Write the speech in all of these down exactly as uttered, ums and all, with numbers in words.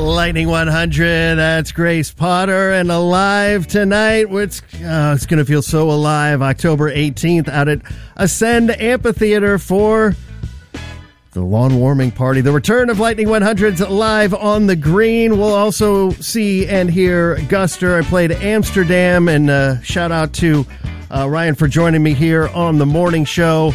Lightning one hundred, that's Grace Potter, and Alive tonight. It's, uh, it's going to feel so alive. October eighteenth out at Ascend Amphitheater for the lawn warming party. The return of Lightning one hundred's live on the green. We'll also see and hear Guster. I played Amsterdam, and uh, shout out to uh, Ryan for joining me here on the morning show.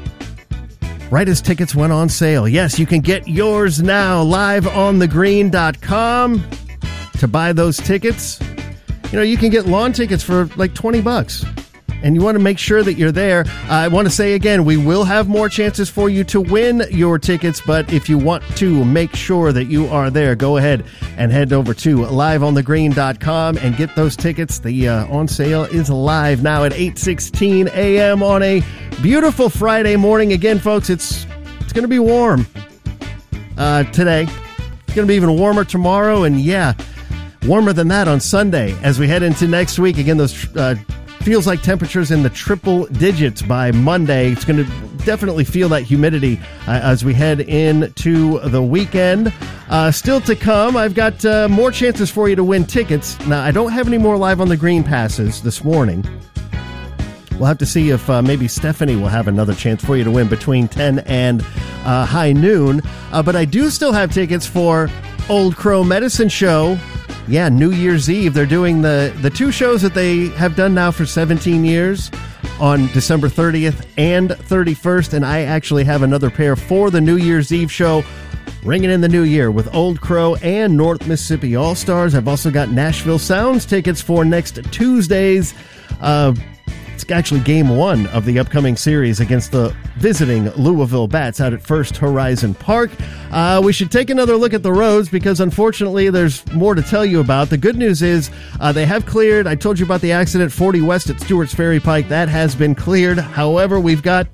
Right as tickets went on sale. Yes, you can get yours now, live on the green dot com to buy those tickets. You know, you can get lawn tickets for like twenty bucks. And you want to make sure that you're there. I want to say again, we will have more chances for you to win your tickets, but if you want to make sure that you are there, go ahead and head over to live on the green dot com and get those tickets. The uh, on sale is live now at eight sixteen a.m. on a beautiful Friday morning. Again, folks, it's it's going to be warm uh, today. It's going to be even warmer tomorrow, and yeah, warmer than that on Sunday as we head into next week. Again, those uh, feels like temperatures in the triple digits by Monday. It's going to definitely feel that humidity uh, as we head into the weekend. Uh, still to come, I've got uh, more chances for you to win tickets. Now, I don't have any more Live on the Green passes this morning. We'll have to see if uh, maybe Stephanie will have another chance for you to win between ten and uh, high noon. Uh, but I do still have tickets for Old Crow Medicine Show. Yeah, New Year's Eve. They're doing the, the two shows that they have done now for seventeen years on December thirtieth and thirty-first. And I actually have another pair for the New Year's Eve show, ringing in the new year with Old Crow and North Mississippi All-Stars. I've also got Nashville Sounds tickets for next Tuesday's uh It's actually game one of the upcoming series against the visiting Louisville Bats out at First Horizon Park. Uh, we should take another look at the roads because, unfortunately, there's more to tell you about. The good news is uh, they have cleared. I told you about the accident forty West at Stewart's Ferry Pike. That has been cleared. However, we've got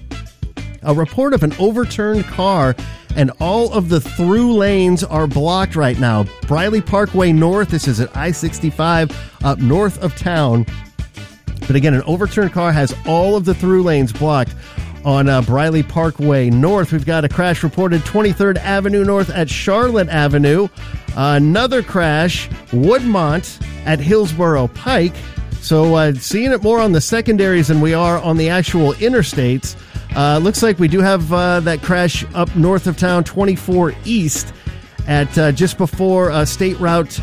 a report of an overturned car, and all of the through lanes are blocked right now. Briley Parkway North, this is at I sixty-five up north of town. But again, an overturned car has all of the through lanes blocked on uh, Briley Parkway North. We've got a crash reported twenty-third Avenue North at Charlotte Avenue. Uh, another crash, Woodmont at Hillsborough Pike. So uh, seeing it more on the secondaries than we are on the actual interstates. Uh, looks like we do have uh, that crash up north of town, twenty-four East at uh, just before uh, State Route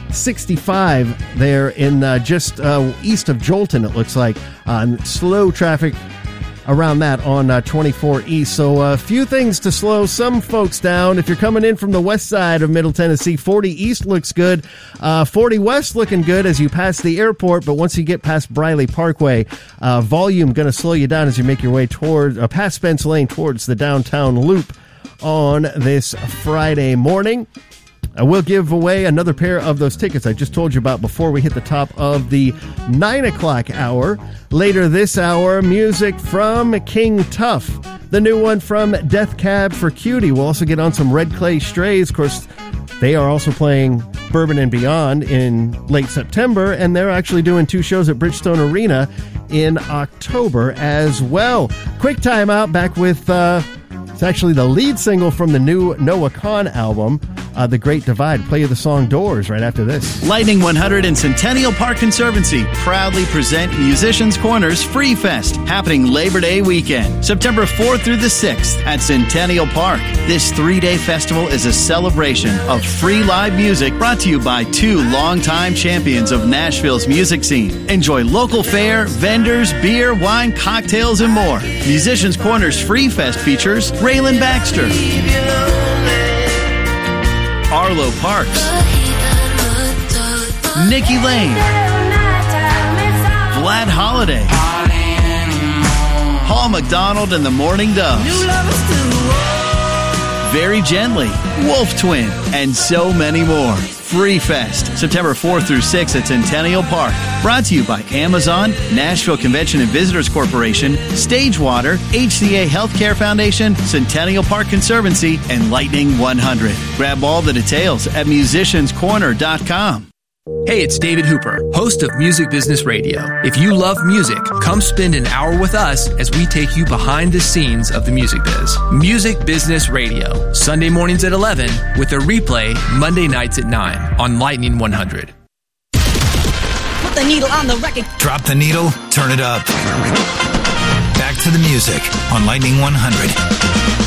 sixty-five there in uh, just uh, east of Jolton, it looks like. Uh, slow traffic around that on uh, twenty-four East. So a uh, few things to slow some folks down. If you're coming in from the west side of Middle Tennessee, forty East looks good. Uh, forty West looking good as you pass the airport, but once you get past Briley Parkway, uh, volume going to slow you down as you make your way toward, uh, past Spence Lane towards the downtown loop on this Friday morning. I will give away another pair of those tickets I just told you about before we hit the top of the nine o'clock hour. Later this hour, music from King Tuff. The new one from Death Cab for Cutie. We'll also get on some Red Clay Strays. Of course, they are also playing Bourbon and Beyond in late September, and they're actually doing two shows at Bridgestone Arena in October as well. Quick time out, back with... Uh, It's actually the lead single from the new Noah Kahan album, uh, The Great Divide. Play you the song Doors right after this. Lightning one hundred and Centennial Park Conservancy proudly present Musicians Corner's Free Fest, happening Labor Day weekend, September fourth through the sixth at Centennial Park. This three-day festival is a celebration of free live music brought to you by two longtime champions of Nashville's music scene. Enjoy local fare, vendors, beer, wine, cocktails, and more. Musicians Corner's Free Fest features Raylan Baxter, Arlo Parks, Nikki Lane, Vlad Holiday, Paul McDonald and the Morning Doves, Very Gently, Wolf Twin, and so many more. Free Fest, September fourth through sixth at Centennial Park. Brought to you by Amazon, Nashville Convention and Visitors Corporation, Stagewater, H C A Healthcare Foundation, Centennial Park Conservancy, and Lightning one hundred. Grab all the details at musicians corner dot com. Hey, it's David Hooper, host of Music Business Radio. If you love music, come spend an hour with us as we take you behind the scenes of the music biz. Music Business Radio, Sunday mornings at eleven, with a replay Monday nights at nine on Lightning one hundred. Put the needle on the record. Drop the needle, turn it up. Back to the music on Lightning one hundred.